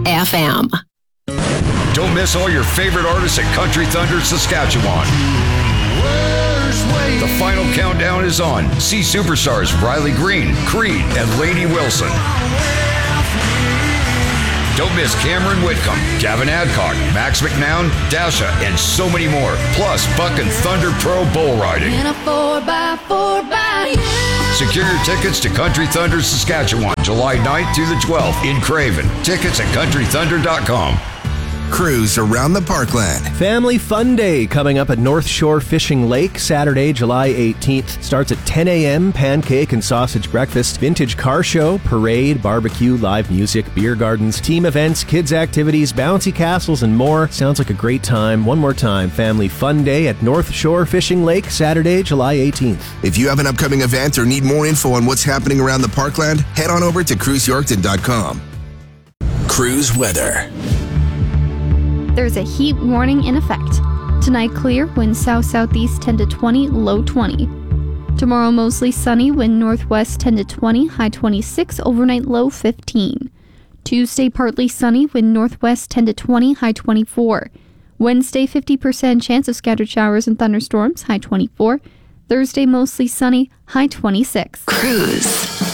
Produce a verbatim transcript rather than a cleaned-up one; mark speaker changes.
Speaker 1: F M.
Speaker 2: Don't miss all your favorite artists at Country Thunder Saskatchewan. The final countdown is on. See superstars Riley Green, Creed, and Lainey Wilson. Don't miss Cameron Whitcomb, Gavin Adcock, Max McNown, Dasha, and so many more. Plus, Buck and Thunder Pro Bull Riding.
Speaker 3: In a four by four by you.
Speaker 2: Secure your tickets to Country Thunder Saskatchewan, July ninth through the twelfth in Craven. Tickets at country thunder dot com.
Speaker 4: Cruise around the Parkland.
Speaker 5: Family Fun Day coming up at North Shore Fishing Lake, Saturday, July eighteenth. Starts at ten a.m., pancake and sausage breakfast, vintage car show, parade, barbecue, live music, beer gardens, team events, kids activities, bouncy castles, and more. Sounds like a great time. One more time, Family Fun Day at North Shore Fishing Lake, Saturday, July eighteenth.
Speaker 4: If you have an upcoming event or need more info on what's happening around the Parkland, head on over to cruise yorkton dot com. Cruise weather.
Speaker 6: There's a heat warning in effect. Tonight clear, wind south-southeast ten to twenty, low twenty. Tomorrow mostly sunny, wind northwest ten to twenty, high twenty-six, overnight low fifteen. Tuesday partly sunny, wind northwest ten to twenty, high twenty-four. Wednesday fifty percent chance of scattered showers and thunderstorms, high twenty-four. Thursday mostly sunny, high twenty-six.
Speaker 1: Cruise.